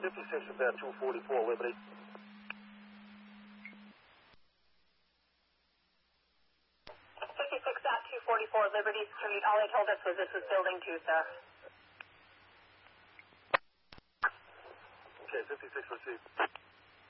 56 about 244 Liberty. 56.244 Liberty Street. All they told us was this was building 2, sir. Okay, 56 received.